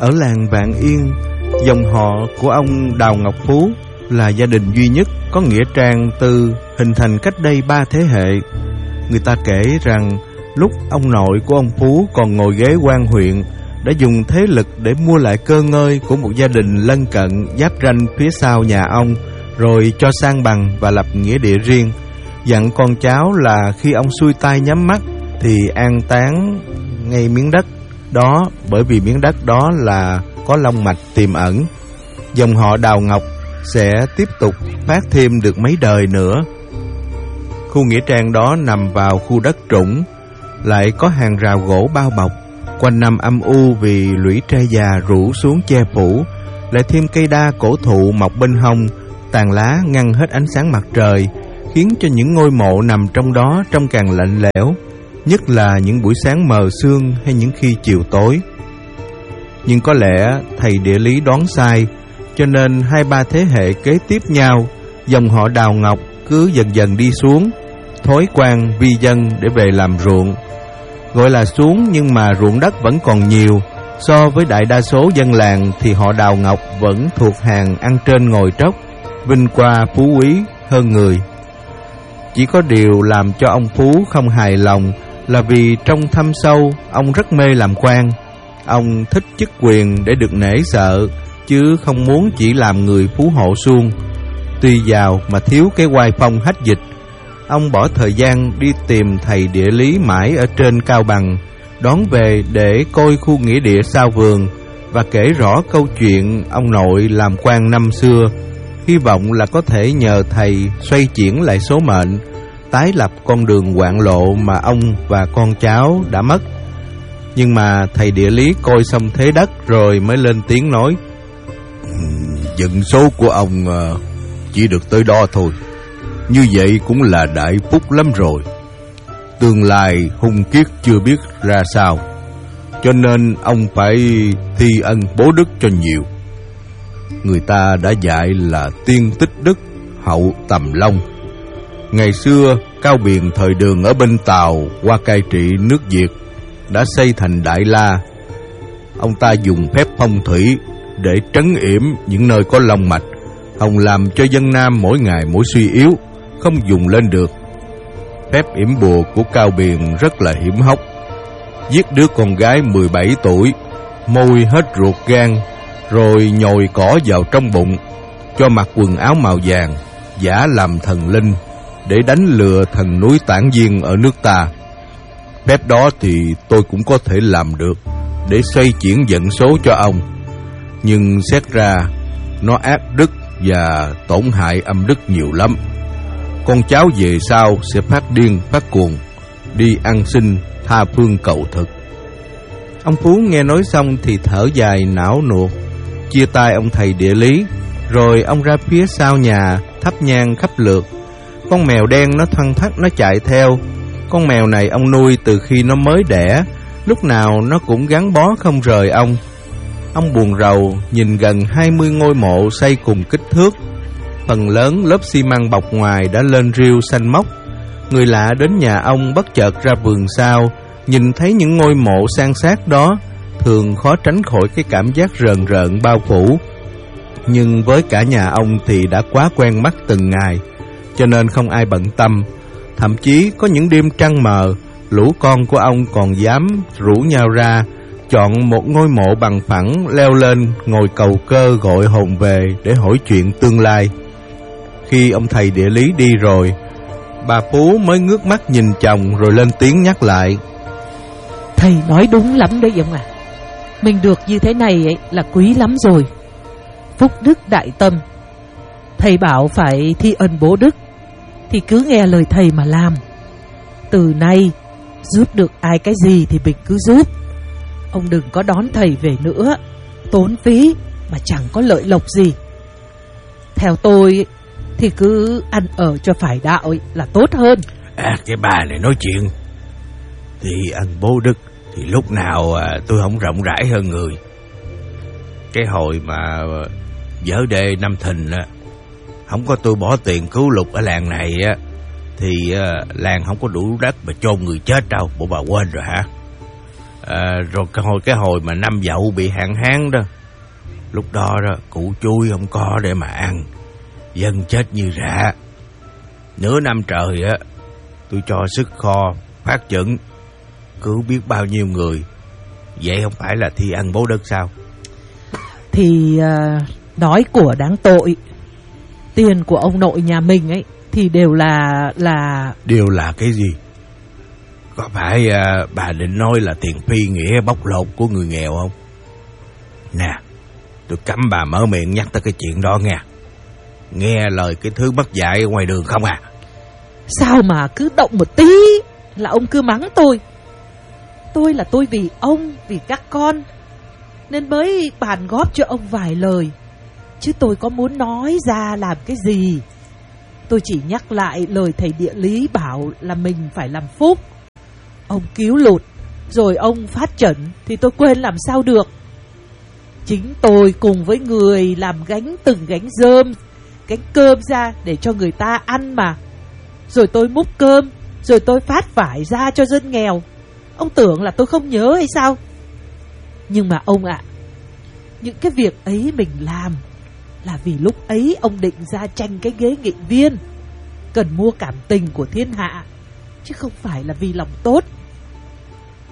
Ở làng Vạn Yên, dòng họ của ông Đào Ngọc Phú là gia đình duy nhất có nghĩa trang Tư hình thành cách đây 3 thế hệ. Người ta kể rằng lúc ông nội của ông Phú còn ngồi ghế quan huyện, đã dùng thế lực để mua lại cơ ngơi của một gia đình lân cận giáp ranh phía sau nhà ông, rồi cho sang bằng và lập nghĩa địa riêng. Dặn con cháu là khi ông xuôi tay nhắm mắt thì an táng ngay miếng đất đó, bởi vì miếng đất đó là có long mạch tiềm ẩn. Dòng họ Đào Ngọc sẽ tiếp tục phát thêm được mấy đời nữa. Khu nghĩa trang đó nằm vào khu đất trũng, lại có hàng rào gỗ bao bọc, quanh năm âm u vì lũy tre già rủ xuống che phủ, lại thêm cây đa cổ thụ mọc bên hông, tàn lá ngăn hết ánh sáng mặt trời, khiến cho những ngôi mộ nằm trong đó trông càng lạnh lẽo, nhất là những buổi sáng mờ sương hay những khi chiều tối. Nhưng có lẽ thầy địa lý đoán sai, cho nên 2-3 thế hệ kế tiếp nhau, dòng họ Đào Ngọc cứ dần dần đi xuống, thối quan vi dân để về làm ruộng. Gọi là xuống nhưng mà ruộng đất vẫn còn nhiều. So với đại đa số dân làng thì họ Đào Ngọc vẫn thuộc hàng ăn trên ngồi tróc, vinh qua phú quý hơn người. Chỉ có điều làm cho ông Phú không hài lòng là vì trong thâm sâu ông rất mê làm quan. Ông thích chức quyền để được nể sợ, chứ không muốn chỉ làm người phú hộ suông. Tuy giàu mà thiếu cái oai phong hách dịch. Ông bỏ thời gian đi tìm thầy địa lý mãi ở trên Cao Bằng, đón về để coi khu nghĩa địa sau vườn và kể rõ câu chuyện ông nội làm quan năm xưa, hy vọng là có thể nhờ thầy xoay chuyển lại số mệnh, tái lập con đường hoạn lộ mà ông và con cháu đã mất. Nhưng mà thầy địa lý coi xong thế đất rồi mới lên tiếng nói: Vận số của ông chỉ được tới đó thôi. Như vậy cũng là đại phúc lắm rồi. Tương lai hung kiết chưa biết ra sao, cho nên ông phải thi ân bố đức cho nhiều. Người ta đã dạy là tiên tích đức, hậu tầm long. Ngày xưa Cao Biền thời Đường ở bên Tàu qua cai trị nước Việt đã xây thành Đại La. Ông ta dùng phép phong thủy để trấn yểm những nơi có long mạch, hòng làm cho dân Nam mỗi ngày mỗi suy yếu, không dùng lên được. Phép yểm bùa của Cao Biền rất là hiểm hóc. Giết đứa con gái 17 tuổi, môi hết ruột gan, rồi nhồi cỏ vào trong bụng, cho mặc quần áo màu vàng, giả làm thần linh để đánh lừa thần núi Tản Viên ở nước ta. Phép đó thì tôi cũng có thể làm được để xoay chuyển vận số cho ông. Nhưng xét ra nó ác đức và tổn hại âm đức nhiều lắm. Con cháu về sau sẽ phát điên phát cuồng, đi ăn xin tha phương cầu thực. Ông Phú nghe nói xong thì thở dài não nuột, chia tay ông thầy địa lý, rồi ông ra phía sau nhà thắp nhang khắp lượt. Con mèo đen nó thoăn thoắt nó chạy theo. Con mèo này ông nuôi từ khi nó mới đẻ, lúc nào nó cũng gắn bó không rời ông. Ông buồn rầu nhìn gần 20 ngôi mộ xây cùng kích thước. Phần lớn lớp xi măng bọc ngoài đã lên rêu xanh mốc. Người lạ đến nhà ông bất chợt ra vườn sau, nhìn thấy những ngôi mộ san sát đó, thường khó tránh khỏi cái cảm giác rờn rợn bao phủ. Nhưng với cả nhà ông thì đã quá quen mắt từng ngày, cho nên không ai bận tâm. Thậm chí có những đêm trăng mờ, lũ con của ông còn dám rủ nhau ra, chọn một ngôi mộ bằng phẳng, leo lên ngồi cầu cơ gọi hồn về để hỏi chuyện tương lai. Khi ông thầy địa lý đi rồi, bà Phú mới ngước mắt nhìn chồng rồi lên tiếng nhắc lại: Thầy nói đúng lắm đấy ông à. Mình được như thế này ấy là quý lắm rồi. Phúc đức đại tâm. Thầy bảo phải thi ân bố đức thì cứ nghe lời thầy mà làm. Từ nay giúp được ai cái gì thì mình cứ giúp. Ông đừng có đón thầy về nữa, tốn phí mà chẳng có lợi lộc gì. Theo tôi thì cứ ăn ở cho phải đạo là tốt hơn. Cái bà này nói chuyện thì ân bố đức thì lúc nào tôi không rộng rãi hơn người. Cái hồi mà vỡ đê năm Thìn không có tôi bỏ tiền cứu lục ở làng này thì làng không có đủ đất mà chôn người chết đâu. Bộ bà quên rồi hả? Rồi cái hồi mà năm Dậu bị hạn hán đó, lúc đó đó củ chuối không có để mà ăn, dân chết như rạ. Nửa năm trời á, tôi cho sức kho phát chuẩn, cứu biết bao nhiêu người. Vậy không phải là thi ăn bố đất sao? Thì nói của đáng tội, tiền của ông nội nhà mình ấy thì đều là Đều là cái gì? Có phải bà định nói là tiền phi nghĩa bóc lột của người nghèo không? Nè, tôi cấm bà mở miệng nhắc tới cái chuyện đó nha. Nghe lời cái thứ mất dạy ở ngoài đường không à? Sao mà cứ động một tí là ông cứ mắng tôi. Tôi là tôi vì ông, vì các con nên mới bàn góp cho ông vài lời, chứ tôi có muốn nói ra làm cái gì. Tôi chỉ nhắc lại lời thầy địa lý bảo là mình phải làm phúc. Ông cứu lụt rồi ông phát trần thì tôi quên làm sao được. Chính tôi cùng với người làm gánh từng gánh cơm ra để cho người ta ăn mà. Rồi tôi múc cơm, rồi tôi phát vải ra cho dân nghèo. Ông tưởng là tôi không nhớ hay sao? Nhưng mà ông ạ, những cái việc ấy mình làm là vì lúc ấy ông định ra tranh cái ghế nghị viên, cần mua cảm tình của thiên hạ, chứ không phải là vì lòng tốt.